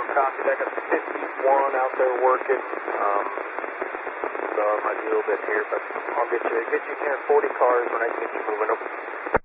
Copy, I got 51 out there working. So I might be a little bit here, but I'll get you 10, 40 cars when I can get you moving.